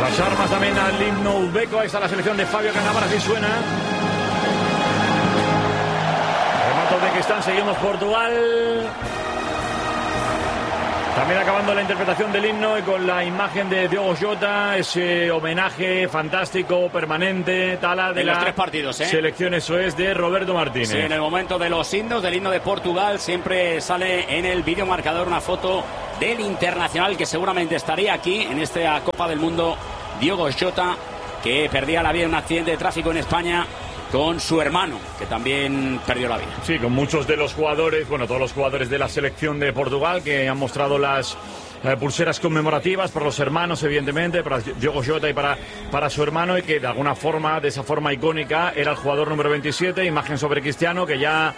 Las armas también al himno uzbeco. Ahí está la selección de Fabio Cannavaro, así suena. Remate Uzbekistán, seguimos Portugal. También acabando la interpretación del himno y con la imagen de Diogo Jota, ese homenaje fantástico, permanente, Tala, de los 3 partidos, selección, eso es, de Roberto Martínez. Sí, en el momento de los himnos, del himno de Portugal, siempre sale en el videomarcador una foto del internacional que seguramente estaría aquí en esta Copa del Mundo, Diogo Jota, que perdía la vida en un accidente de tráfico en España con su hermano, que también perdió la vida. Sí, con muchos de los jugadores, bueno, todos los jugadores de la selección de Portugal que han mostrado las pulseras conmemorativas para los hermanos, evidentemente, para Diogo Jota y para su hermano, y que de alguna forma, de esa forma icónica, era el jugador número 27, imagen sobre Cristiano, que ya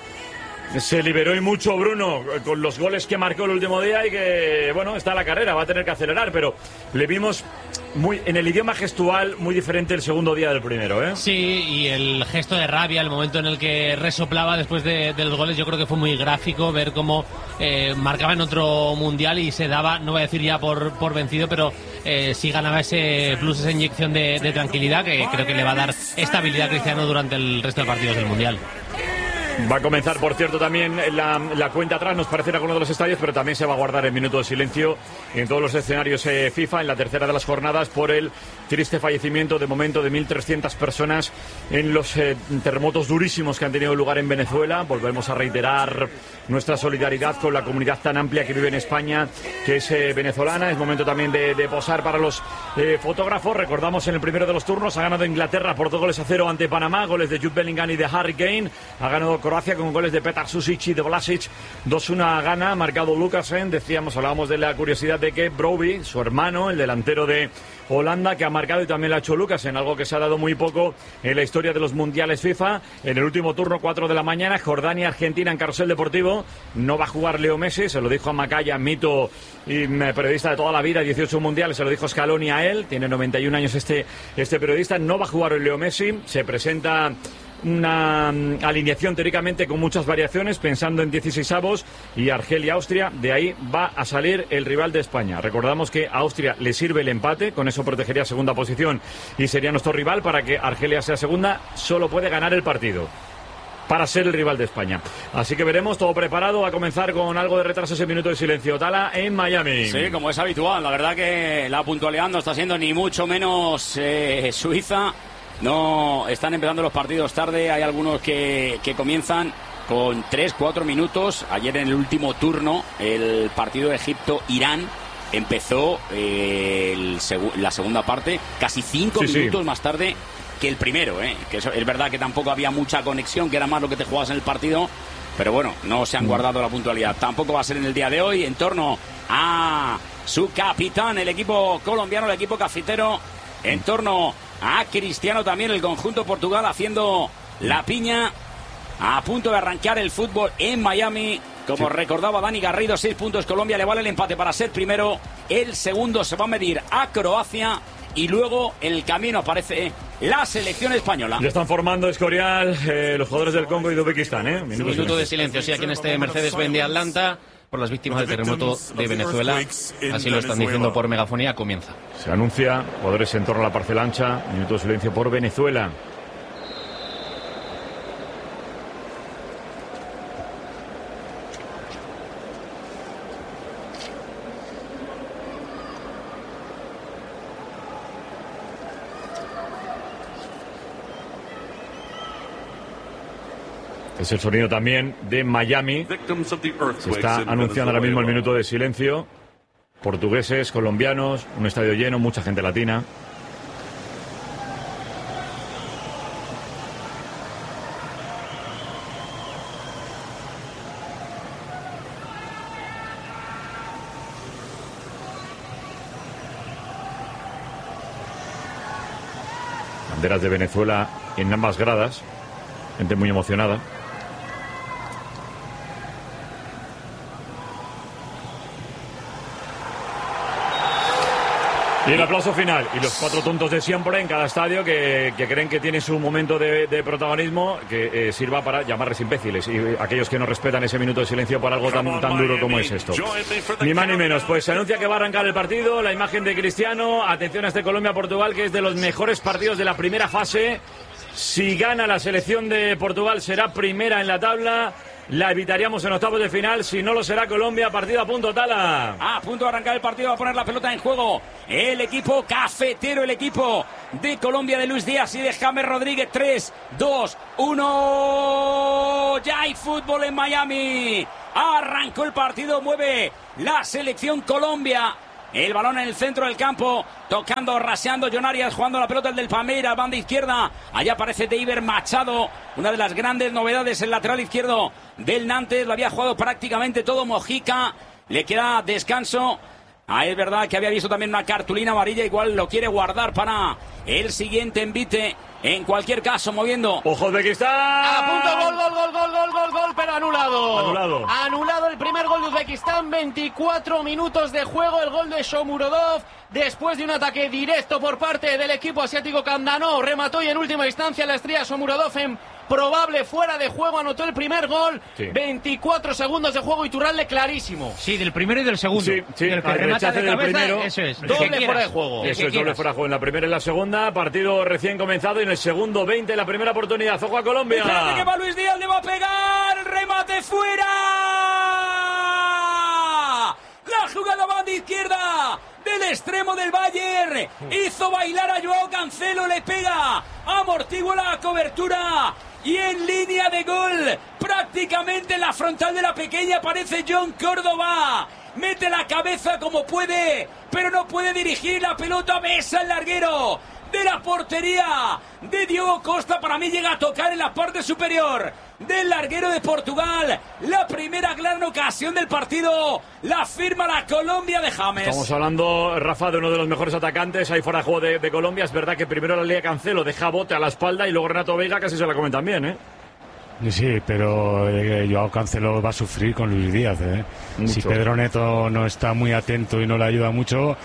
se liberó y mucho, Bruno, con los goles que marcó el último día y que, bueno, está en la carrera, va a tener que acelerar, pero le vimos muy en el idioma gestual muy diferente el segundo día del primero, ¿eh? Sí, y el gesto de rabia, el momento en el que resoplaba después de los goles, yo creo que fue muy gráfico ver cómo marcaba en otro mundial y se daba, no voy a decir ya por vencido, pero sí ganaba ese plus, esa inyección de tranquilidad que creo que le va a dar estabilidad a Cristiano durante el resto de partidos del mundial. Va a comenzar, por cierto, también la cuenta atrás, nos parece, en alguno de los estadios, pero también se va a guardar el minuto de silencio en todos los escenarios FIFA, en la tercera de las jornadas, por el triste fallecimiento de momento de 1.300 personas en los terremotos durísimos que han tenido lugar en Venezuela. Volvemos a reiterar nuestra solidaridad con la comunidad tan amplia que vive en España, que es venezolana. Es momento también de posar para los fotógrafos. Recordamos, en el primero de los turnos ha ganado Inglaterra por 2-0 ante Panamá, goles de Jude Bellingham y de Harry Kane. Ha ganado Croacia con goles de Petar Sušić y de Vlasic. 2-1 gana, ha marcado Lukasen. Hablábamos de la curiosidad de que Brobbey, su hermano, el delantero de Holanda, que ha marcado, y también lo ha hecho Lukasen, algo que se ha dado muy poco en la historia de los mundiales FIFA. En el último turno, 4 de la mañana, Jordania-Argentina en Carrusel Deportivo. No va a jugar Leo Messi, se lo dijo a Macaya, mito y periodista de toda la vida, 18 mundiales, se lo dijo Scaloni a él. Tiene 91 años este periodista. No va a jugar Leo Messi, se presenta una alineación teóricamente con muchas variaciones, pensando en 16avos y Argelia-Austria. De ahí va a salir el rival de España. Recordamos que a Austria le sirve el empate, con eso protegería segunda posición y sería nuestro rival. Para que Argelia sea segunda, solo puede ganar el partido para ser el rival de España. Así que veremos, todo preparado. Va a comenzar con algo de retraso ese minuto de silencio, Tala, en Miami. Sí, como es habitual. La verdad que la puntualidad no está siendo ni mucho menos Suiza. No, están empezando los partidos tarde. Hay algunos que comienzan con 3-4 minutos. Ayer, en el último turno, el partido de Egipto-Irán empezó la segunda parte casi 5 minutos más tarde que el primero, que eso, es verdad que tampoco había mucha conexión, que era más lo que te jugabas en el partido, pero bueno, no se han guardado la puntualidad. Tampoco va a ser en el día de hoy, en torno a su capitán, el equipo colombiano, el equipo cafetero, en torno a Cristiano también, el conjunto Portugal haciendo la piña, a punto de arrancar el fútbol en Miami. Como recordaba Dani Garrido, 6 puntos Colombia, le vale el empate para ser primero. El segundo se va a medir a Croacia y luego en el camino aparece la selección española. Ya están formando Escorial, los jugadores del Congo y de Uzbekistán, Minuto de silencio, sí, aquí en este Mercedes-Benz de Atlanta, por las víctimas del terremoto de Venezuela. Así lo están diciendo por megafonía. Comienza. Se anuncia, jugadores en torno a la parcela ancha, minuto de silencio por Venezuela. Es el sonido también de Miami. Se está anunciando ahora mismo el minuto de silencio. Portugueses, colombianos, un estadio lleno, mucha gente latina. Banderas de Venezuela en ambas gradas. Gente muy emocionada. Y el aplauso final. Y los 4 tontos de siempre en cada estadio que creen que tiene su momento de protagonismo, que sirva para llamarles imbéciles. Y aquellos que no respetan ese minuto de silencio por algo tan duro como es esto. Ni más ni menos. Pues se anuncia que va a arrancar el partido. La imagen de Cristiano. Atención a este Colombia-Portugal, que es de los mejores partidos de la primera fase. Si gana la selección de Portugal, será primera en la tabla. La evitaríamos en octavos de final. Si no lo será Colombia, partido a punto, Tala. A punto de arrancar el partido, va a poner la pelota en juego el equipo cafetero, el equipo de Colombia de Luis Díaz y de James Rodríguez. 3, 2, 1. Ya hay fútbol en Miami. Arrancó el partido, mueve la selección Colombia. El balón en el centro del campo, tocando, raseando, John Arias, jugando la pelota el del Palmeiras, banda izquierda. Allá aparece Deiber Machado, una de las grandes novedades, el lateral izquierdo del Nantes. Lo había jugado prácticamente todo Mojica, le queda descanso. Es verdad que había visto también una cartulina amarilla, igual lo quiere guardar para el siguiente envite. En cualquier caso, moviendo. ¡Ojo de Uzbekistán! A punto, gol, pero anulado. Anulado el primer gol de Uzbekistán, 24 minutos de juego, el gol de Shomurodov. Después de un ataque directo por parte del equipo asiático, Kandanov remató y en última instancia la estrella Shomurodov en probable fuera de juego anotó el primer gol. Sí. 24 segundos de juego, Iturralde clarísimo. Sí, del primero y del segundo. Sí, el que remata de cabeza, primero, eso es. Doble fuera de juego. Eso es, doble fuera de juego en la primera y en la segunda. Partido recién comenzado y en el segundo 20, la primera oportunidad. Ojo a Colombia. Espérate que va Luis Díaz, le va a pegar. Remate fuera. La jugada banda izquierda del extremo del Bayern. Hizo bailar a Joao Cancelo, le pega. Amortigua la cobertura. Y en línea de gol, prácticamente en la frontal de la pequeña, aparece John Córdoba. Mete la cabeza como puede, pero no puede dirigir la pelota. Besa el larguero de la portería de Diogo Costa. Para mí llega a tocar en la parte superior del larguero de Portugal. La primera gran ocasión del partido la firma la Colombia de James. Estamos hablando, Rafa, de uno de los mejores atacantes ahí fuera de juego de Colombia. Es verdad que primero la lía Cancelo, deja bote a la espalda y luego Renato Veiga casi se la come también, ¿eh? Sí, pero Joao Cancelo va a sufrir con Luis Díaz, ¿eh? Si Pedro Neto no está muy atento y no le ayuda mucho,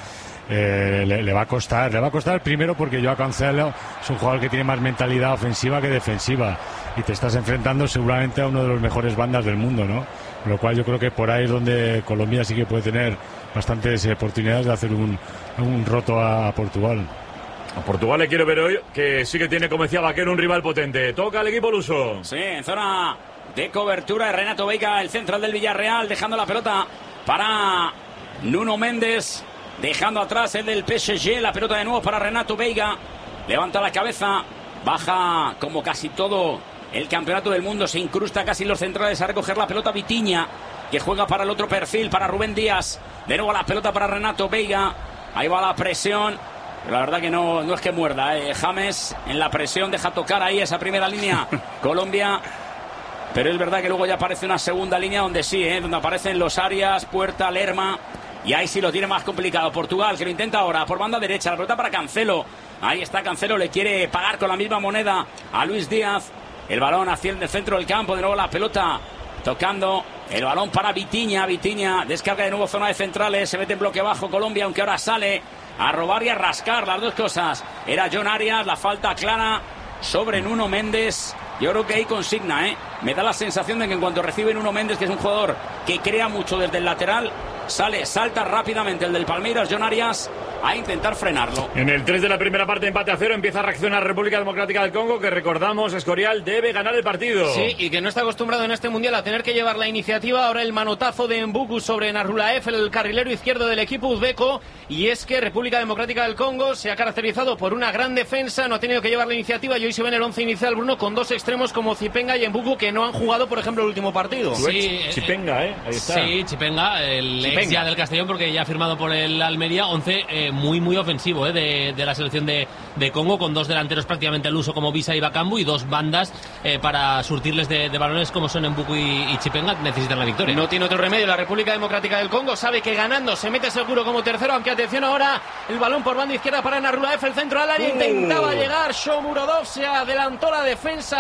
le va a costar. Le va a costar primero porque Joao Cancelo es un jugador que tiene más mentalidad ofensiva que defensiva y te estás enfrentando seguramente a uno de los mejores bandas del mundo, ¿no? Lo cual yo creo que por ahí es donde Colombia sí que puede tener bastantes oportunidades de hacer un roto a Portugal. A Portugal le quiero ver hoy, que sí que tiene, como decía Vaquero, un rival potente. Toca el equipo luso. Sí, en zona de cobertura de Renato Veiga, el central del Villarreal, dejando la pelota para Nuno Méndez, dejando atrás el del PSG, la pelota de nuevo para Renato Veiga. Levanta la cabeza, baja como casi todo el campeonato del mundo, se incrusta casi en los centrales a recoger la pelota Vitinha, que juega para el otro perfil, para Rubén Díaz. De nuevo la pelota para Renato Veiga. Ahí va la presión. Pero la verdad que no es que muerda, James en la presión deja tocar ahí esa primera línea Colombia, pero es verdad que luego ya aparece una segunda línea donde sí, donde aparecen los Arias, Puerta, Lerma, y ahí sí lo tiene más complicado. Portugal que lo intenta ahora por banda derecha, la pelota para Cancelo. Ahí está Cancelo, le quiere pagar con la misma moneda a Luis Díaz. El balón hacia el centro del campo, de nuevo la pelota tocando. El balón para Vitinha, descarga de nuevo zona de centrales, se mete en bloque bajo Colombia, aunque ahora sale a robar y a rascar, las dos cosas. Era John Arias, la falta clara sobre Nuno Méndez. Yo creo que hay consigna, Me da la sensación de que en cuanto recibe Nuno Méndez, que es un jugador que crea mucho desde el lateral, salta rápidamente el del Palmeiras, John Arias, a intentar frenarlo. En el 3 de la primera parte, empate a 0, empieza a reaccionar República Democrática del Congo, que recordamos, Escorial debe ganar el partido. Sí, y que no está acostumbrado en este Mundial a tener que llevar la iniciativa. Ahora el manotazo de Mbuku sobre Narulaev, el carrilero izquierdo del equipo uzbeco, y es que República Democrática del Congo se ha caracterizado por una gran defensa, no ha tenido que llevar la iniciativa, y hoy se ve en el 11 inicial, Bruno, con dos extremos como Chipenga y Mbuku, que no han jugado, por ejemplo, el último partido. Sí, Chipenga, ahí está. Sí, Chipenga, el ex ya del Castellón, porque ya ha firmado por el Almería. 11 muy ofensivo de la selección de Congo, con dos delanteros prácticamente al uso como Visa y Bakambu, y dos bandas para surtirles de balones como son Mbuku y Chipenga. Necesitan la victoria. No tiene otro remedio. La República Democrática del Congo sabe que ganando se mete seguro como tercero, aunque atención ahora, el balón por banda izquierda para Narulaev, el centro al área, intentaba llegar Shomurodov, se adelantó la defensa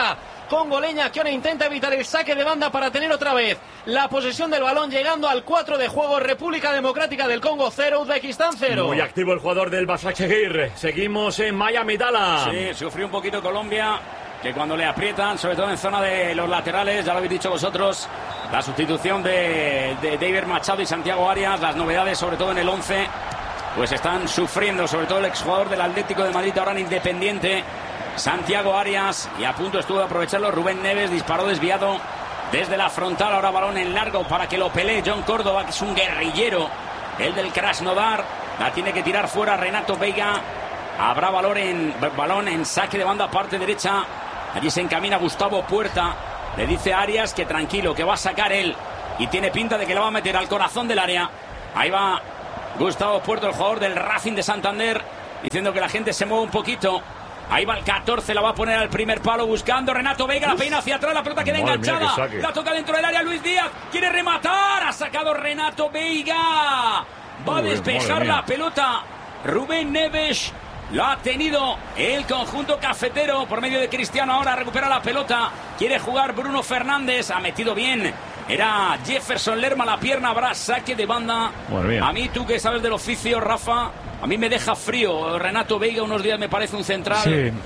congoleña, que ahora intenta evitar el saque de banda para tener otra vez la posesión del balón, llegando al 4 de juego. República Democrática del Congo 0, Uzbekistán 0. Muy activo el jugador del Başakşehir. Seguimos en Miami, Tala. Sí, sufrió un poquito Colombia, que cuando le aprietan, sobre todo en zona de los laterales, ya lo habéis dicho vosotros, la sustitución de David Machado y Santiago Arias, las novedades sobre todo en el 11, pues están sufriendo, sobre todo el exjugador del Atlético de Madrid, ahora en Independiente, Santiago Arias, y a punto estuvo de aprovecharlo Rubén Neves, disparó desviado desde la frontal, ahora balón en largo para que lo pelee John Córdoba, que es un guerrillero, el del Krasnodar, la tiene que tirar fuera Renato Veiga, habrá balón en saque de banda parte derecha. Allí se encamina Gustavo Puerta. Le dice a Arias que tranquilo, que va a sacar él. Y tiene pinta de que la va a meter al corazón del área. Ahí va Gustavo Puerta, el jugador del Racing de Santander, diciendo que la gente se mueve un poquito. Ahí va el 14, la va a poner al primer palo buscando Renato Veiga, la peina hacia atrás, la pelota queda enganchada. La toca dentro del área Luis Díaz, quiere rematar, ha sacado Renato Veiga. Va a despejar la pelota Rubén Neves. Lo ha tenido el conjunto cafetero por medio de Cristiano. Ahora recupera la pelota. Quiere jugar Bruno Fernández. Ha metido bien. Era Jefferson Lerma la pierna. Habrá saque de banda. A mí, tú que sabes del oficio, Rafa, a mí me deja frío. Renato Veiga unos días me parece un central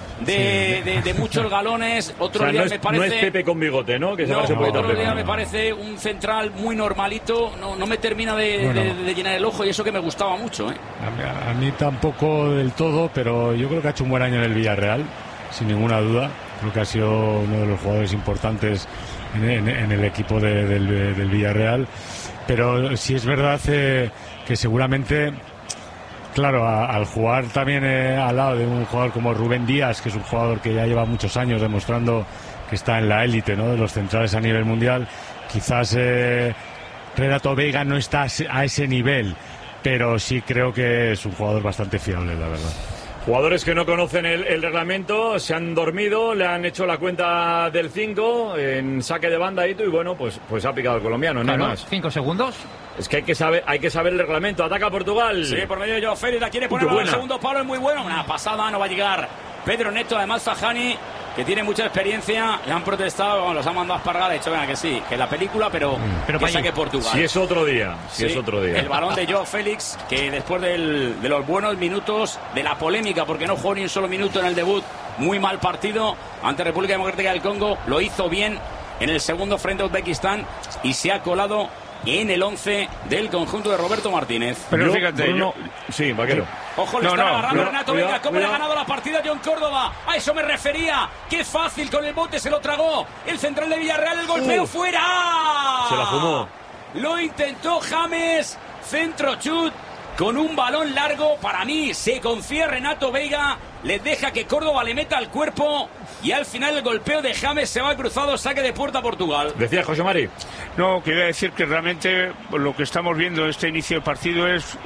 de muchos galones. Otros días me parece... No es Pepe con bigote, ¿no? Que se parece un poquito a Pepe. Otros días me parece un central muy normalito. No me termina de llenar el ojo, y eso que me gustaba mucho, ¿eh? A mí tampoco del todo, pero yo creo que ha hecho un buen año en el Villarreal, sin ninguna duda. Creo que ha sido uno de los jugadores importantes en el equipo del Villarreal. Pero sí es verdad que seguramente... Claro, al jugar también al lado de un jugador como Rubén Díaz, que es un jugador que ya lleva muchos años demostrando que está en la élite, ¿no?, de los centrales a nivel mundial, quizás Renato Veiga no está a ese nivel, pero sí creo que es un jugador bastante fiable, la verdad. Jugadores que no conocen el reglamento, se han dormido, le han hecho la cuenta del 5 en saque de banda y bueno, pues ha picado el colombiano, no más. 5 segundos. Es que hay que saber el reglamento. Ataca Portugal. Sí, por medio de Joao Félix, la quiere poner al segundo palo, es muy bueno. Una pasada, no va a llegar Pedro Neto, además Fajani, que tiene mucha experiencia, le han protestado, los han mandado a espargar, de hecho, venga, que sí, que la película, pero que saque Portugal. Si es otro día, es otro día. El balón de Joao Félix, que después de los buenos minutos, de la polémica, porque no jugó ni un solo minuto en el debut, muy mal partido ante República Democrática del Congo, lo hizo bien en el segundo frente a Uzbekistán y se ha colado en el 11 del conjunto de Roberto Martínez. Pero fíjate, sí, Vaquero. Ojo, le están agarrando Renato Veiga. ¿Cómo le ha ganado la partida John Córdoba? A eso me refería. Qué fácil, con el bote se lo tragó el central de Villarreal. El golpeo fuera. Se la fumó. Lo intentó James. Centro chut con un balón largo. Para mí se confía Renato Veiga. Le deja que Córdoba le meta al cuerpo. Y al final el golpeo de James se va cruzado, saque de puerta a Portugal. Decía José Mari. No, quería decir que realmente lo que estamos viendo en este inicio de partido es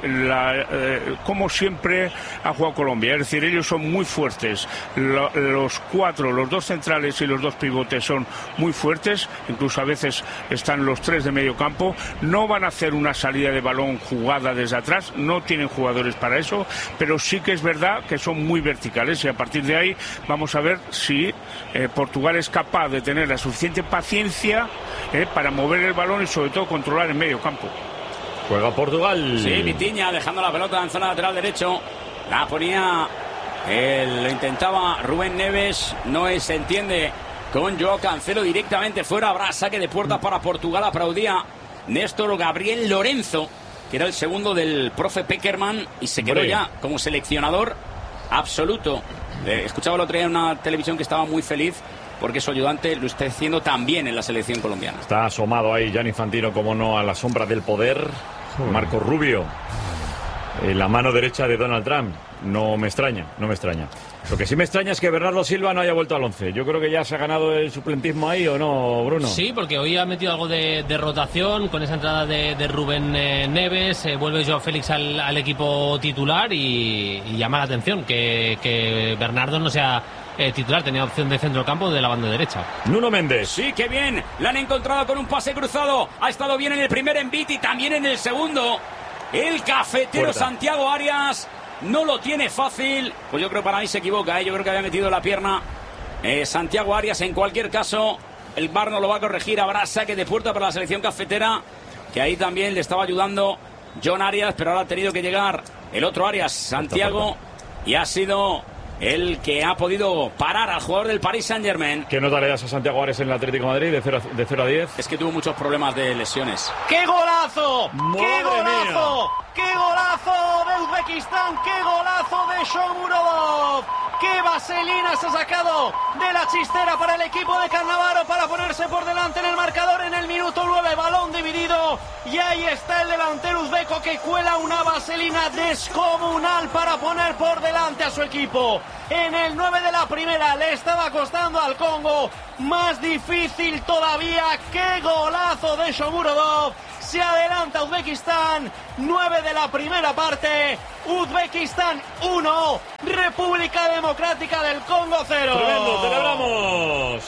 como siempre ha jugado Colombia. Es decir, ellos son muy fuertes. Los dos centrales y los dos pivotes son muy fuertes. Incluso a veces están los tres de medio campo. No van a hacer una salida de balón jugada desde atrás. No tienen jugadores para eso. Pero sí que es verdad que son muy verticales. Y a partir de ahí vamos a ver si Portugal es capaz de tener la suficiente paciencia para mover el balón y sobre todo controlar el medio campo. Juega Portugal. Sí, Vitinha dejando la pelota en zona lateral derecho. La ponía, lo intentaba Rubén Neves, no se entiende con Joao Cancelo directamente fuera. Habrá saque de puerta para Portugal. Aplaudía Néstor Gabriel Lorenzo, que era el segundo del profe Peckerman, y se quedó ya como seleccionador absoluto. Escuchaba el otro día en una televisión que estaba muy feliz porque su ayudante lo está haciendo también en la selección colombiana. Está asomado ahí Gianni Infantino, como no, a la sombra del poder. Marco Rubio, la mano derecha de Donald Trump. No me extraña. Lo que sí me extraña es que Bernardo Silva no haya vuelto al 11. Yo creo que ya se ha ganado el suplentismo ahí, ¿o no, Bruno? Sí, porque hoy ha metido algo de rotación con esa entrada de Rubén Neves. Vuelve Joao Félix al equipo titular y llama la atención que Bernardo no sea titular. Tenía opción de centrocampo de la banda derecha. Nuno Méndez. Sí, qué bien. La han encontrado con un pase cruzado. Ha estado bien en el primer envite y también en el segundo. El cafetero Puerta. Santiago Arias no lo tiene fácil. Pues yo creo, para mí se equivoca, Yo creo que había metido la pierna Santiago Arias. En cualquier caso, el VAR no lo va a corregir. Habrá saque de puerta para la selección cafetera, que ahí también le estaba ayudando John Arias, pero ahora ha tenido que llegar el otro Arias, Santiago, y ha sido el que ha podido parar al jugador del Paris Saint-Germain. ¿Qué nota le das a Santiago Arias en el Atlético de Madrid de 0 a 10? Es que tuvo muchos problemas de lesiones. ¡Qué golazo! ¡Madre ¡Qué golazo! mía! ¡Qué golazo de Uzbekistán! ¡Qué golazo de Shomurodov! ¡Qué vaselina se ha sacado de la chistera para el equipo de Cannavaro para ponerse por delante en el marcador en el minuto 9! Balón dividido y ahí está el delantero uzbeco que cuela una vaselina descomunal para poner por delante a su equipo. En el 9 de la primera le estaba costando al Congo, más difícil todavía. ¡Qué golazo de Shomurodov! Se adelanta Uzbekistán, 9 de la primera parte, Uzbekistán 1, República Democrática del Congo 0. ¡Tremendo, celebramos!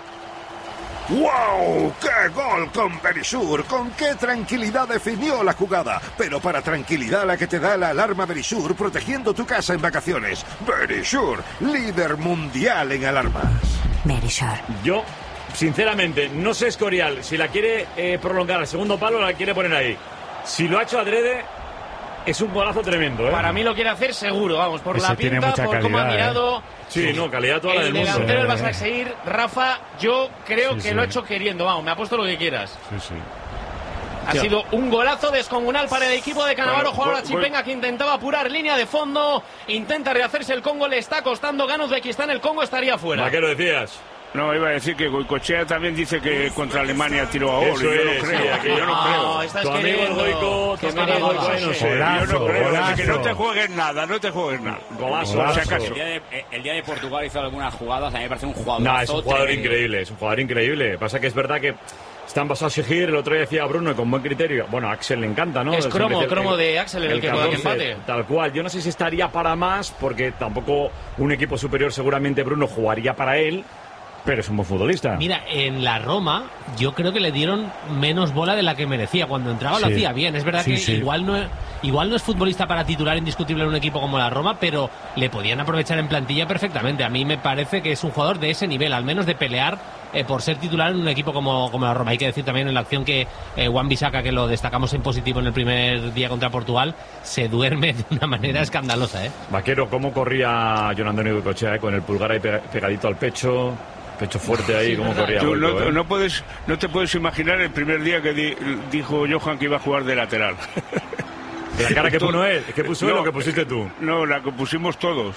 ¡Wow! ¡Qué gol con Verisur! ¡Con qué tranquilidad definió la jugada! Pero para tranquilidad la que te da la alarma Verisur, protegiendo tu casa en vacaciones. Verisur, líder mundial en alarmas. Verisur. Yo, sinceramente, no sé Escorial si la quiere prolongar al segundo palo o la quiere poner ahí. Si lo ha hecho adrede, es un golazo tremendo, ¿eh? Para mí lo quiere hacer seguro, vamos, por Ese la tiene pinta, mucha por cómo ha calidad, mirado. Sí, no, calidad toda la El del mundo. delantero del Basaksehir, Rafa, yo creo que Sí. lo ha hecho queriendo, vamos, me apuesto lo que quieras. Sí. Ha sido un golazo descomunal para el equipo de Cannavaro. Jugador a Bueno, Chipenga que intentaba apurar línea de fondo, intenta rehacerse el Congo, le está costando, gana Uzbekistán, el Congo estaría fuera. Vaquero, decías. No, iba a decir que Goicoechea también dice que contra Alemania tiró a oro. Eso Yo no es, creo, sí, aquí yo no creo. estás Tu amigo el queriendo. Goico, tu Estás amigo el queriendo. Goico, no sé. Golazo, Yo no creo, golazo. que no te juegues nada, no te juegues nada. Golazo. Por si acaso. El día de Portugal hizo algunas jugadas, a mí me parece un jugador. No, es un jugador increíble, es un jugador increíble. Pasa que es verdad que están basados a exigir, el otro día decía Bruno, y con buen criterio. Bueno, a Axel le encanta, ¿no? Es cromo de Axel el que pueda que 14, empate. tal cual. Yo no sé si estaría para más, porque tampoco un equipo superior, seguramente Bruno jugaría para él, pero es un buen futbolista. Mira, en la Roma yo creo que le dieron menos bola de la que merecía. Cuando entraba lo Sí. hacía bien. Es verdad Sí, que sí. igual no es futbolista para titular indiscutible en un equipo como la Roma, pero le podían aprovechar en plantilla perfectamente. A mí me parece que es un jugador de ese nivel, al menos de pelear por ser titular en un equipo como la Roma. Hay que decir también en la acción que Wan-Bissaka, que lo destacamos en positivo en el primer día contra Portugal, se duerme de una manera escandalosa, ¿eh? Vaquero, ¿cómo corría Jon Antonio Goicoechea, con el pulgar ahí pegadito al pecho? Pecho fuerte ahí, ¿cómo corría? Tú Goico, no te puedes imaginar el primer día que dijo Johan que iba a jugar de lateral. La cara que puso él, que puso él o que pusiste tú. No, la que pusimos todos.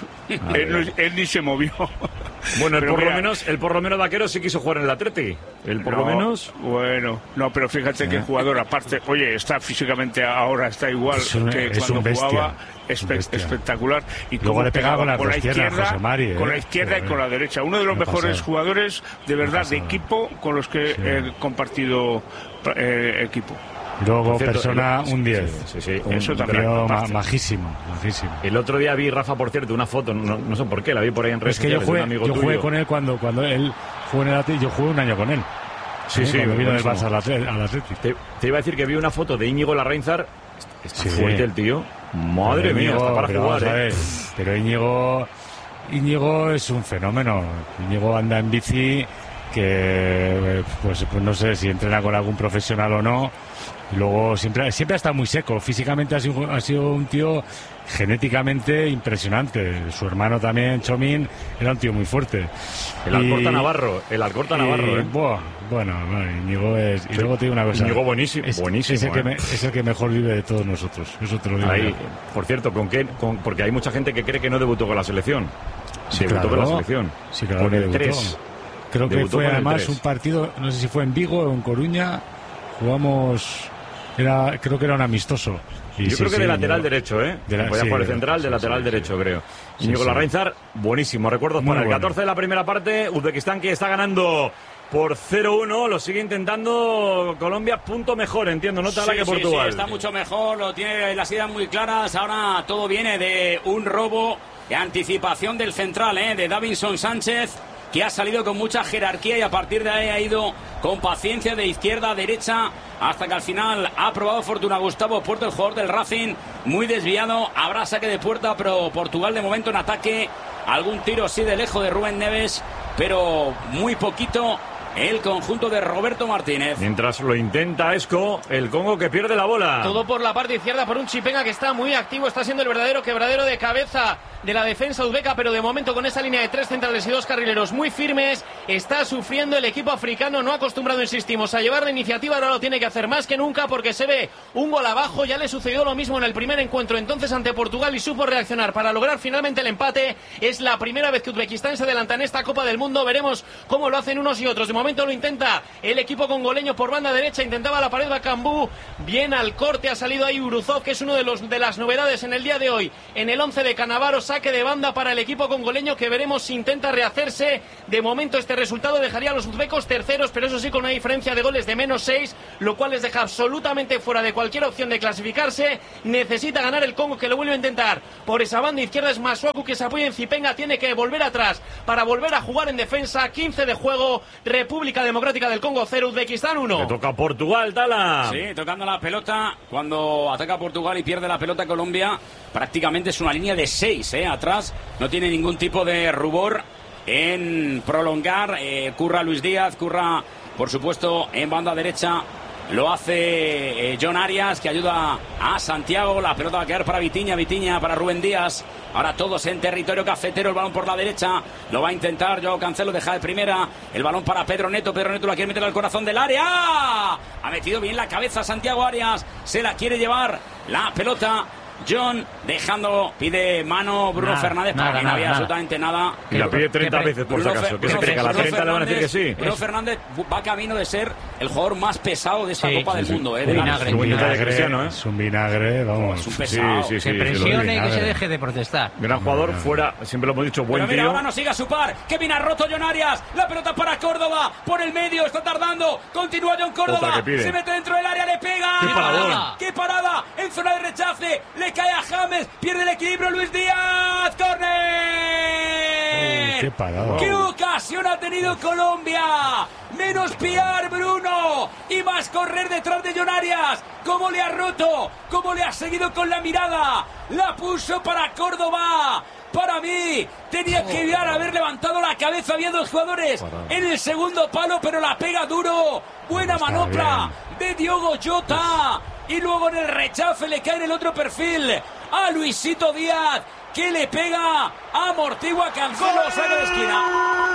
Él ni se movió. Bueno, Pero mira, el por lo menos Vaquero sí quiso jugar en el Atleti. El por lo no, menos. Bueno, no, pero fíjate que el jugador, aparte, oye, está físicamente ahora, está igual Es que es cuando un bestia, jugaba, es un bestia. espectacular. Y Luego cómo le pegaba con las la dos piernas, izquierda, José Mari, con la izquierda y Joder. con la derecha. Uno de los Una mejores pasada. jugadores, de verdad, de pasada. equipo con los que he compartido equipo. Luego, Por cierto, persona, un 10. Sí. Eso Un también, tío aparte. majísimo. El otro día vi, Rafa, por cierto, una foto, no sé por qué, la vi por ahí en redes Es que yo sociales, de un amigo jugué tuyo. con él cuando él jugó en el Atleti, yo jugué un año con él. Sí, Cuando vino del buenísimo. Barça al Atleti. Te iba a decir que vi una foto de Íñigo Larrainzar. Está Sí. fuerte el tío. Madre Pero mía, Íñigo, está para pero jugar. vamos a ver, pero Íñigo es un fenómeno. Íñigo anda en bici que pues no sé si entrena con algún profesional o no. Y luego siempre ha estado muy seco. Físicamente ha sido un tío genéticamente impresionante. Su hermano también, Chomín, era un tío muy fuerte. El Alcorta Navarro, Bueno, Íñigo es... Y luego te digo una cosa. Íñigo buenísimo, buenísimo. Es el que mejor vive de todos nosotros. Eso te lo digo. Ahí, yo. por cierto, porque hay mucha gente que cree que no debutó con la selección. Sí, Debutó con la claro. selección. Sí, claro Con que el debutó. 3. Creo que Debutó fue con el además 3. un partido, no sé si fue en Vigo o en Coruña, jugamos, creo que era un amistoso. Y Yo sí, creo que sí, de lateral Íñigo. derecho, ¿eh? De Voy a sí, jugar el central, de sí, lateral sí, derecho, creo. Sí, Íñigo sí. Larrainzar, buenísimo. Recuerdos Muy para el bueno. 14 de la primera parte. Uzbekistán que está ganando por 0-1. Lo sigue intentando Colombia. Punto mejor, entiendo. No te habla que Portugal. Sí, está mucho mejor. Lo tiene las ideas muy claras. Ahora todo viene de un robo de anticipación del central, de Davinson Sánchez, que ha salido con mucha jerarquía y a partir de ahí ha ido con paciencia de izquierda a derecha hasta que al final ha probado fortuna Gustavo Puerto, el jugador del Racing, muy desviado. Habrá saque de puerta, pero Portugal de momento en ataque algún tiro sí de lejos de Rubén Neves, pero muy poquito el conjunto de Roberto Martínez. Mientras lo intenta Esco, el Congo que pierde la bola. Todo por la parte izquierda por un Chipenga que está muy activo, está siendo el verdadero quebradero de cabeza de la defensa uzbeka, pero de momento con esa línea de 3 centrales y 2 carrileros muy firmes, está sufriendo el equipo africano, no acostumbrado, insistimos, a llevar la iniciativa, ahora lo tiene que hacer más que nunca porque se ve un gol abajo, ya le sucedió lo mismo en el primer encuentro entonces ante Portugal y supo reaccionar para lograr finalmente el empate. Es la primera vez que Uzbekistán se adelanta en esta Copa del Mundo, veremos cómo lo hacen unos y otros. De momento lo intenta el equipo congoleño por banda derecha, intentaba la pared Bakambu, bien al corte, ha salido ahí Uruzov, que es uno de las novedades en el día de hoy en el 11 de Cannavaro. Saque de banda para el equipo congoleño que veremos si intenta rehacerse. De momento este resultado dejaría a los uzbecos terceros, pero eso sí con una diferencia de goles de -6, lo cual les deja absolutamente fuera de cualquier opción de clasificarse. Necesita ganar el Congo, que lo vuelve a intentar por esa banda izquierda. Es Masuaku que se apoya en Chipenga, tiene que volver atrás para volver a jugar en defensa. 15 de juego, República Democrática del Congo 0, Uzbekistán 1. Le toca a Portugal, Tala. Sí, tocando la pelota. Cuando ataca Portugal y pierde la pelota Colombia, prácticamente es una línea de 6 atrás. No tiene ningún tipo de rubor en prolongar. Curra Luis Díaz, curra por supuesto en banda derecha. Lo hace John Arias, que ayuda a Santiago. La pelota va a quedar para Vitinha, Vitinha para Rubén Díaz. Ahora todos en territorio cafetero, el balón por la derecha. Lo va a intentar Joao Cancelo, deja de primera. El balón para Pedro Neto, Pedro Neto la quiere meter al corazón del área. Ha metido bien la cabeza Santiago Arias. Se la quiere llevar la pelota John, dejando, pide mano Bruno Fernández, para que no había absolutamente nada. Y la pide 30 veces por si acaso. Que se cree que a la 30 le van a decir que sí. Bruno Fernández va camino de ser el jugador más pesado de esta Copa del Mundo. Es un vinagre, vamos. Es un pesado. Que presione y que se deje de protestar. Gran jugador, fuera, siempre lo hemos dicho, buen pero mira, tío. ahora no sigue a su par. Kevin ha roto John Arias. La pelota para Córdoba. Por el medio, está tardando. Continúa John Córdoba. Se mete dentro del área, le pega. ¡Qué paradón! ¡Qué parada! En zona de rechace. Le cae a James. Pierde el equilibrio Luis Díaz. ¡Córner! ¡Qué parada! ¡Qué ocasión ha tenido Colombia! Menos piar Bruno y más correr detrás de John Arias. ¿Cómo le ha roto? ¿Cómo le ha seguido con la mirada? La puso para Córdoba. Para mí, tenía que haber levantado la cabeza. Había dos jugadores en el segundo palo, pero la pega duro. Buena manopla de Diogo Jota. Y luego en el rechace le cae en el otro perfil a Luisito Díaz, que le pega, amortigua Cancelo, saca de esquina.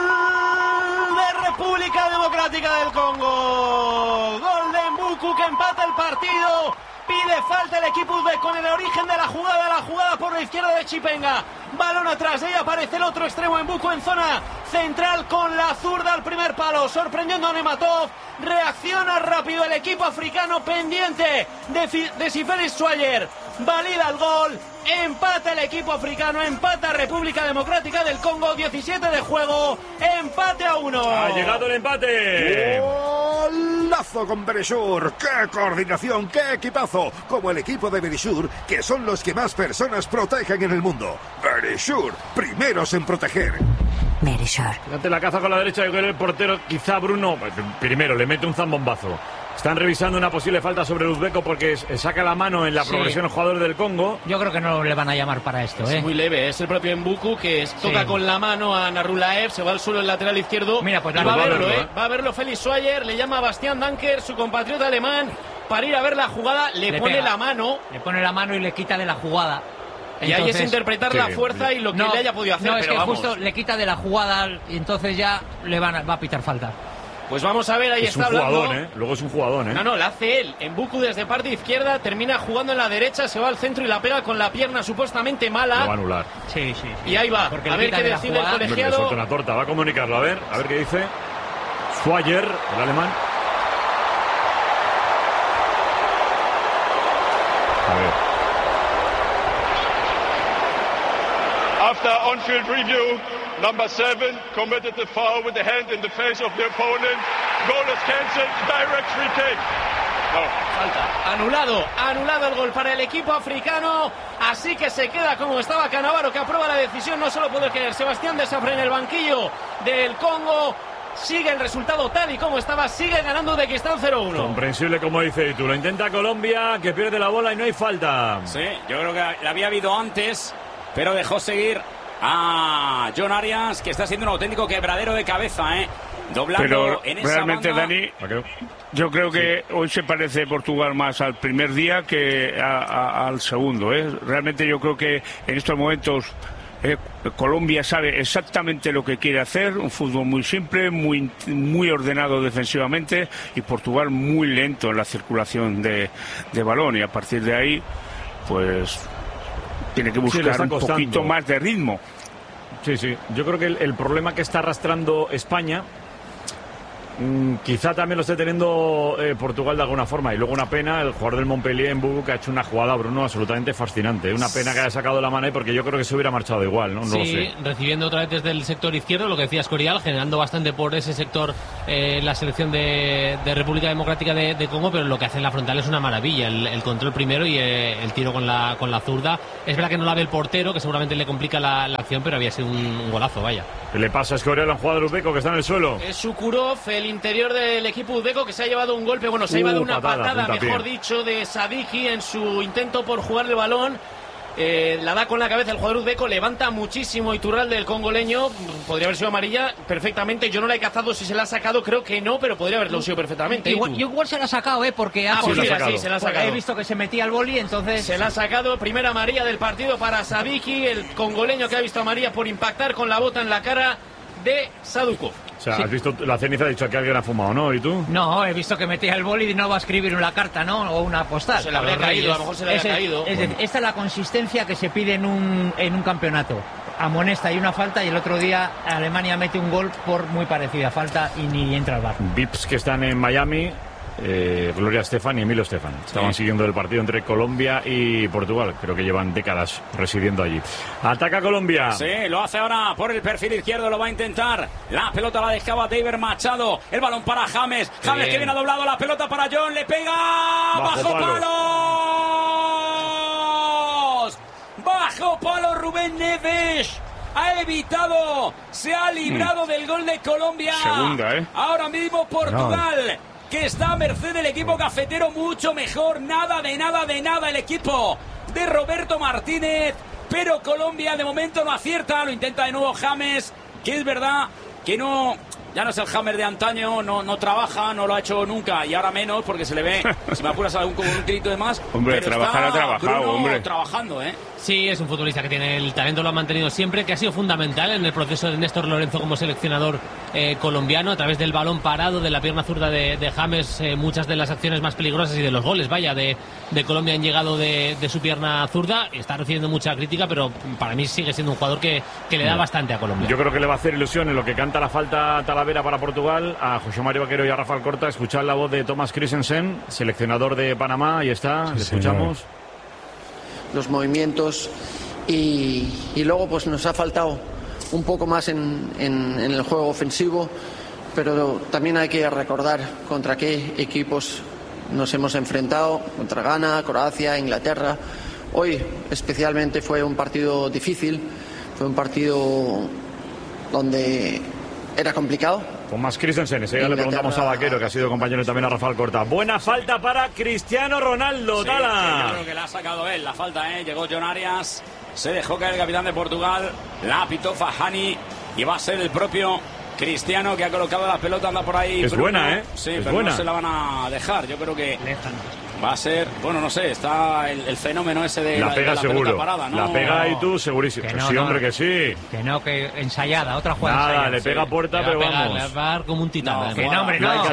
De República Democrática del Congo. Gol de Mbuku, que empata el partido. Pide falta el equipo uzbek con el origen de la jugada por la izquierda de Chipenga. Balón atrás, ahí aparece el otro extremo, Mbuku en zona central con la zurda al primer palo, sorprendiendo a Nematov. Reacciona rápido el equipo africano, pendiente de si Félix Schwager valida el gol. Empata el equipo africano, empata República Democrática del Congo, 17 de juego, empate a 1. Ha llegado el empate. ¡Golazo con Berisur! ¡Qué coordinación, qué equipazo! Como el equipo de Berisur, que son los que más personas protegen en el mundo. Berisur, primeros en proteger. Berisur. Fíjate la caza con la derecha, yo creo que el portero, quizá Bruno, primero le mete un zambombazo. Están revisando una posible falta sobre el uzbeco porque saca la mano en la progresión el jugador del Congo. Yo creo que no le van a llamar para esto, Es muy leve, es el propio Mbuku que toca con la mano a Narulaev, se va al suelo el lateral izquierdo. Mira, pues va a verlo, va a verlo Félix Schwager, le llama a Bastián Danker, su compatriota alemán, para ir a ver la jugada, le pone pega. la mano. Le pone la mano y le quita de la jugada. Y ahí es interpretar la fuerza y lo que le haya podido hacer. No, es pero que vamos. justo le quita de la jugada y entonces ya va a pitar falta. Pues vamos a ver, ahí es está hablando. Jugadón, Luego es un jugadón, No, la hace él. Mbuku desde parte izquierda, termina jugando en la derecha, se va al centro y la pega con la pierna supuestamente mala. Lo va a anular. Sí. Y ahí va, porque a ver qué decide el Le colegiado. suelta una torta, va a comunicarlo, a ver qué dice. Schwager, el alemán. A ver. After on-field review, number 7 committed the foul with the hand in the face of the opponent. Goal is cancelled. Direct free kick. Falta. Anulado el gol para el equipo africano. Así que se queda como estaba Cannavaro, que aprueba la decisión. No se lo puede creer. Sebastián Desaffre en el banquillo del Congo. Sigue el resultado tal y como estaba. Sigue ganando Uzbekistán 0-1. Comprensible, como dice tú. Lo intenta Colombia, que pierde la bola y no hay falta. Sí, yo creo que la había habido antes, pero dejó seguir a John Arias, que está siendo un auténtico quebradero de cabeza, doblando pero en esa realmente, banda. Dani, yo creo que hoy se parece Portugal más al primer día que al segundo. Realmente yo creo que en estos momentos Colombia sabe exactamente lo que quiere hacer, un fútbol muy simple, muy ordenado defensivamente, y Portugal muy lento en la circulación de balón, y a partir de ahí pues tiene que buscar un poquito más de ritmo. Sí, yo creo que el problema que está arrastrando España quizá también lo esté teniendo Portugal de alguna forma, y luego una pena el jugador del Montpellier, en Bubu, que ha hecho una jugada, Bruno, absolutamente fascinante. Una pena que haya sacado la mano, porque yo creo que se hubiera marchado igual, ¿no? No lo sé. Recibiendo otra vez desde el sector izquierdo, lo que decía Escorial, generando bastante por ese sector la selección de República Democrática de Congo, pero lo que hace en la frontal es una maravilla, el control primero y el tiro con la zurda. Es verdad que no la ve el portero, que seguramente le complica la acción, pero había sido un golazo, vaya. ¿Qué le pasa a Escorial, a un jugador uzbeco que está en el suelo? Es Sukurov, el interior del equipo uzbeco, que se ha llevado un golpe, se ha llevado una patada, mejor dicho, de Sadiki en su intento por jugar el balón. La da con la cabeza el jugador uzbeco, levanta muchísimo Iturralde, del congoleño. Podría haber sido amarilla perfectamente. Yo no la he cazado si se la ha sacado, creo que no, pero podría haberlo sido perfectamente. Igual se la ha sacado, porque sí, se la ha sacado. He visto que se metía al boli, entonces se la ha sacado. Primera amarilla del partido para Sadiki, el congoleño, que ha visto amarilla por impactar con la bota en la cara de Sadukov. O sea, has visto la ceniza, ha dicho que alguien ha fumado, ¿no? ¿Y tú? No, he visto que metía el boli y no va a escribir una carta, ¿no? O una postal. Se le habría caído, a lo mejor se le habría caído. Esta es la consistencia que se pide en un campeonato. Amonesta y una falta, y el otro día Alemania mete un gol por muy parecida falta y ni entra al bar. Vips que están en Miami, Gloria Estefan y Emilio Estefan. Estaban siguiendo el partido entre Colombia y Portugal. Creo que llevan décadas residiendo allí. Ataca Colombia. Sí, lo hace ahora por el perfil izquierdo, lo va a intentar. La pelota la dejaba David Machado. El balón para James. James que viene doblado, la pelota para John. Le pega. ¡Bajo palos! ¡Bajo palo Rubén Neves! Ha evitado, se ha librado del gol de Colombia. Segunda, Ahora mismo Portugal, que está a merced del equipo cafetero, mucho mejor. Nada de nada el equipo de Roberto Martínez, pero Colombia de momento no acierta. Lo intenta de nuevo James, que es verdad que ya no es el James de antaño, no trabaja, no lo ha hecho nunca, y ahora menos, porque se le ve, si me apuras, con un grito de más. Hombre, pero trabajar ha trabajado, Bruno hombre. Trabajando, Sí, es un futbolista que tiene el talento, lo ha mantenido siempre, que ha sido fundamental en el proceso de Néstor Lorenzo como seleccionador colombiano, a través del balón parado, de la pierna zurda de James. Muchas de las acciones más peligrosas y de los goles, de Colombia, han llegado de su pierna zurda. Está recibiendo mucha crítica, pero para mí sigue siendo un jugador que le da bastante a Colombia. Yo creo que le va a hacer ilusión en lo que canta la falta Talavera para Portugal, a José Mario Vaquero y a Rafael Corta. Escuchad la voz de Thomas Christensen, seleccionador de Panamá. Ahí está, le escuchamos. Los movimientos y luego pues nos ha faltado un poco más en el juego ofensivo, pero también hay que recordar contra qué equipos nos hemos enfrentado, contra Ghana, Croacia, Inglaterra. Hoy especialmente fue un partido difícil, fue un partido donde era complicado. Con más Christensen, enseguida le preguntamos a Vaquero, que ha sido compañero también a Rafael Corta. Buena falta para Cristiano Ronaldo, Tala. Yo creo que la ha sacado él, la falta, llegó John Arias, se dejó caer el capitán de Portugal, la pitó Fahani, y va a ser el propio Cristiano que ha colocado la pelota, anda por ahí. Es Bruno. buena, Sí, es pero buena. no se la van a dejar, yo creo que va a ser, no sé, está el fenómeno ese de la pega de la seguro, pelota parada, ¿no? la pega y tú segurísimo. Que no, sí, hombre, que sí. Que no, que ensayada, otra jugada Nada, ensayada. le pega a puerta, pero vamos. Le va a dar como un titán. Que no, hombre, no. Like a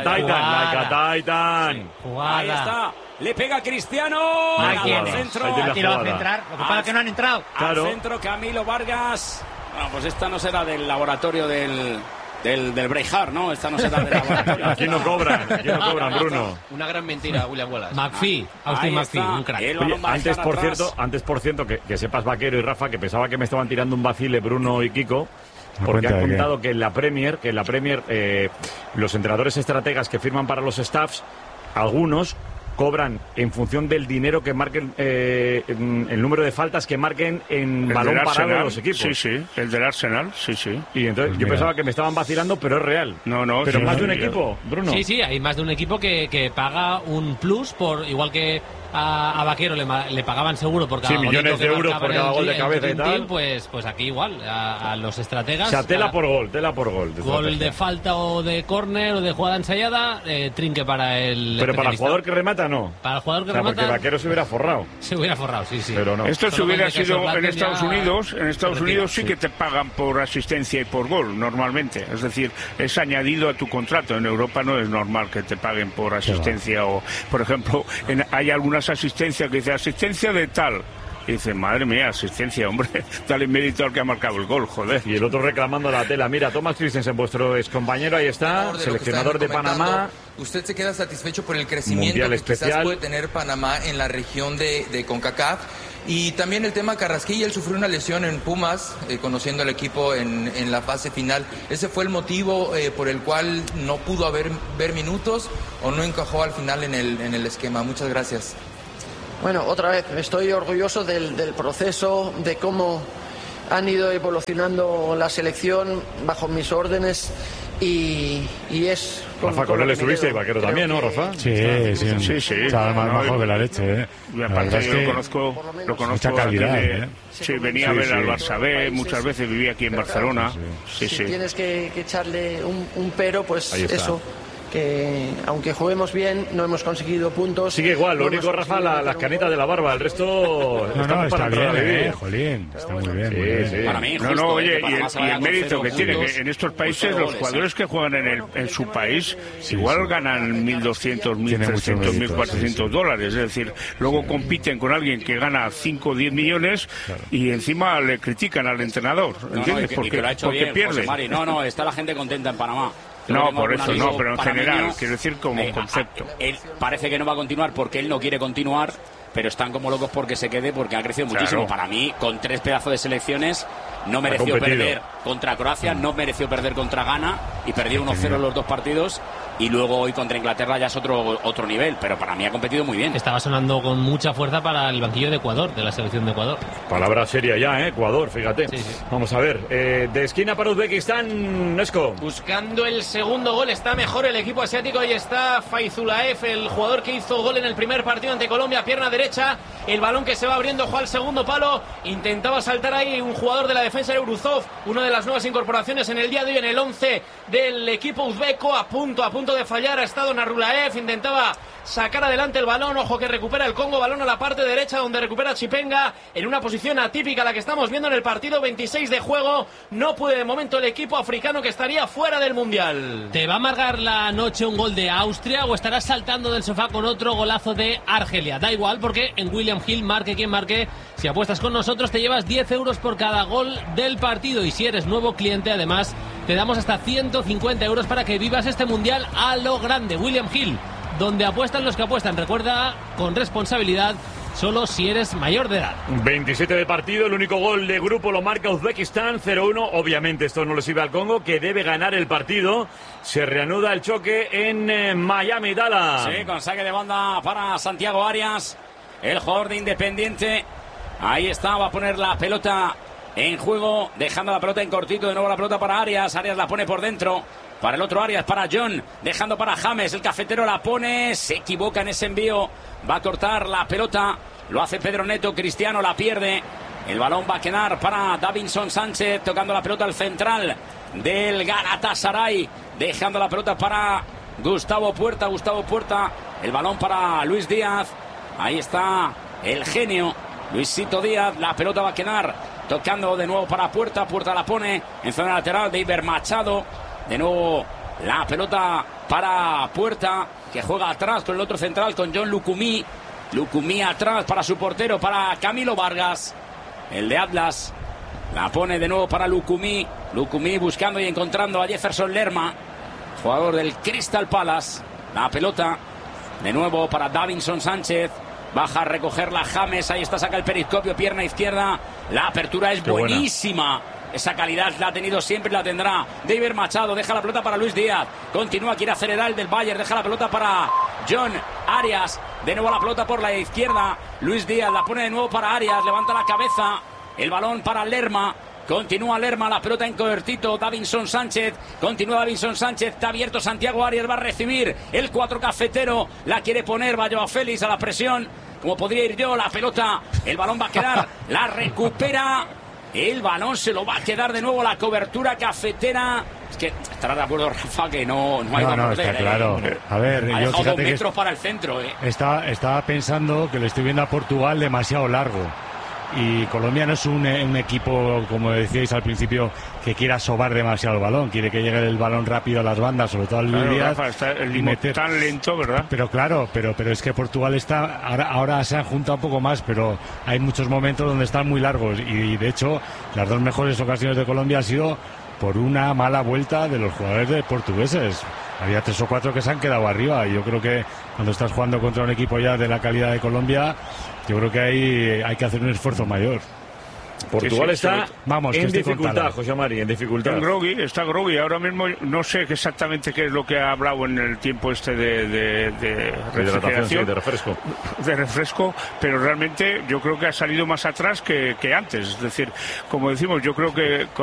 Titan. Jugada. Ahí está, le pega Cristiano, Ahí al tiene. centro. Ahí tiene la Tiró a jugada. centrar, lo que pasa es que no han entrado. Claro. Al centro, Camilo Vargas. Bueno, pues esta no será del laboratorio del Breijard, ¿no? Esta no será del laboratorio. Aquí no cobran, Bruno. Una gran mentira, William Wallace. McPhee, Austin Ahí McPhee, está. un crack. El Oye, balón va a antes estar por atrás. cierto, que sepas, Vaquero y Rafa, que pensaba que me estaban tirando un vacile Bruno y Kiko, porque cuenta han de qué? contado que en la Premier los entrenadores estrategas que firman para los staffs, algunos cobran en función del dinero que marquen, el número de faltas que marquen en balón parado de los equipos. Sí, el del Arsenal, sí. Y entonces Pues yo mira. pensaba que me estaban vacilando, pero es real. No, Pero sí, más de un sí. equipo, Bruno. Sí, hay más de un equipo que paga un plus por, igual que a Vaquero le pagaban seguro por cada millones de euros por cada gol de cabeza y tal. Pues aquí igual, a los estrategas. O sea, tela por gol. Gol de falta o de córner o de jugada ensayada, trinque para el. Pero para el jugador que remata, no. Para el jugador que remata. Porque Vaquero se hubiera forrado. Se hubiera forrado, sí. Pero no. Esto si hubiera sido en Estados Unidos, sí que te pagan por asistencia y por gol, normalmente. Es decir, es añadido a tu contrato. En Europa no es normal que te paguen por asistencia o, por ejemplo, hay algunas asistencias que dice asistencia de tal. Y dice, madre mía, asistencia, hombre, dale mérito al que ha marcado el gol, joder. Y el otro reclamando la tela. Mira, Thomas Christensen, vuestro excompañero, ahí está, seleccionador de Panamá. ¿Usted se queda satisfecho por el crecimiento que quizás puede tener Panamá en la región de CONCACAF? Y también el tema Carrasquilla, él sufrió una lesión en Pumas, conociendo al equipo en la fase final. ¿Ese fue el motivo por el cual no pudo ver minutos o no encajó al final en el esquema? Muchas gracias. Bueno, otra vez, estoy orgulloso del proceso, de cómo han ido evolucionando la selección bajo mis órdenes y es... Rafa, con él estuviste y Vaquero también, ¿no, Rafa? Sí. Estaba más bajo que la leche, La verdad es que lo conozco mucha calidad, Sí, venía a ver al Barça B, muchas veces vivía aquí en Barcelona. Si tienes que echarle un pero, pues eso... que aunque juguemos bien, no hemos conseguido puntos. Sigue igual, lo único, Rafa, las canitas de la barba, el resto está bien, jolín, está muy bien. Sí. Para mí, justo, oye, y el mérito que tiene, que en estos países los jugadores que juegan en su país igual ganan 1.200, 1.300, 1.400 dólares, es decir, luego compiten con alguien que gana 5 o 10 millones y encima le critican al entrenador, ¿entiendes? Porque pierde. Mari. No, está la gente contenta en Panamá. No, por eso no, pero en general, quiero decir como concepto. Él parece que no va a continuar porque él no quiere continuar, pero están como locos porque se quede, porque ha crecido muchísimo. Para mí, con 3 pedazos de selecciones, no mereció perder contra Croacia, no mereció perder contra Ghana y perdió 1-0 en los 2 partidos. Y luego hoy contra Inglaterra ya es otro nivel, pero para mí ha competido muy bien. Estaba sonando con mucha fuerza para el banquillo de Ecuador, de la selección de Ecuador. Palabra seria ya, Ecuador, fíjate. Sí. Vamos a ver, de esquina para Uzbekistán, Nesco. Buscando el segundo gol, está mejor el equipo asiático, ahí está Faizulaev, el jugador que hizo gol en el primer partido ante Colombia, pierna derecha, el balón que se va abriendo, juega al segundo palo, intentaba saltar ahí un jugador de la defensa de Uruzov, una de las nuevas incorporaciones en el día de hoy en el 11 del equipo uzbeco, a punto de fallar, ha estado Narulaev, intentaba sacar adelante el balón, ojo que recupera el Congo, balón a la parte derecha donde recupera Chipenga, en una posición atípica la que estamos viendo en el partido, 26 de juego, no puede de momento el equipo africano que estaría fuera del Mundial. ¿Te va a amargar la noche un gol de Austria o estarás saltando del sofá con otro golazo de Argelia? Da igual, porque en William Hill, marque quien marque, si apuestas con nosotros te llevas 10 euros por cada gol del partido, y si eres nuevo cliente además te damos hasta 150 euros para que vivas este Mundial a lo grande. William Hill, donde apuestan los que apuestan. Recuerda, con responsabilidad, solo si eres mayor de edad. 27 de partido, el único gol de grupo lo marca Uzbekistán, 0-1. Obviamente esto no le sirve al Congo, que debe ganar el partido. Se reanuda el choque en Miami, Dala. Sí, con saque de banda para Santiago Arias, el jugador de Independiente. Ahí está, va a poner la pelota en juego, dejando la pelota en cortito, de nuevo la pelota para Arias la pone por dentro, para el otro Arias, para John, dejando para James, el cafetero la pone, se equivoca en ese envío, va a cortar la pelota, lo hace Pedro Neto, Cristiano la pierde, el balón va a quedar para Davinson Sánchez, tocando la pelota al central del Galatasaray, dejando la pelota para Gustavo Puerta, el balón para Luis Díaz, ahí está el genio, Luisito Díaz, la pelota va a quedar tocando de nuevo para Puerta la pone en zona lateral de Iber Machado, de nuevo la pelota para Puerta, que juega atrás con el otro central, con John Lucumí atrás para su portero, para Camilo Vargas, el de Atlas, la pone de nuevo para Lucumí buscando y encontrando a Jefferson Lerma, jugador del Crystal Palace, la pelota de nuevo para Davinson Sánchez, baja a recogerla James, ahí está, saca el periscopio, pierna izquierda, la apertura es buenísima, esa calidad la ha tenido siempre y la tendrá David Machado, deja la pelota para Luis Díaz, continúa, quiere acelerar el del Bayern, deja la pelota para John Arias, de nuevo la pelota por la izquierda, Luis Díaz la pone de nuevo para Arias, levanta la cabeza, el balón para Lerma, continúa Lerma, la pelota en cortito, Davinson Sánchez, continúa Davinson Sánchez, está abierto Santiago Arias, va a recibir el 4 cafetero, la quiere poner, va Joao Félix a la presión, como podría ir yo, la pelota, el balón va a quedar, la recupera, el balón se lo va a quedar de nuevo la cobertura cafetera. Es que estará de acuerdo Rafa que no hay no, a está claro. A ver, ha yo dejado 2 fíjate metros para el centro. Estaba pensando que le estoy viendo a Portugal demasiado largo. Y Colombia no es un equipo, como decíais al principio, que quiera sobar demasiado el balón. Quiere que llegue el balón rápido a las bandas, sobre todo al Luis Díaz. Rafa, está el ritmo tan lento, ¿verdad? Pero claro, pero es que Portugal está ahora se han juntado un poco más, pero hay muchos momentos donde están muy largos. Y de hecho, las 2 mejores ocasiones de Colombia han sido por una mala vuelta de los jugadores de portugueses. Había 3 o 4 que se han quedado arriba. Y yo creo que cuando estás jugando contra un equipo ya de la calidad de Colombia, yo creo que hay que hacer un esfuerzo mayor. Portugal está en dificultad, José Mari, en dificultad. Está groggy. Ahora mismo no sé exactamente qué es lo que ha hablado en el tiempo de refrigeración, de refresco. De refresco, pero realmente yo creo que ha salido más atrás que antes. Es decir, como decimos, yo creo que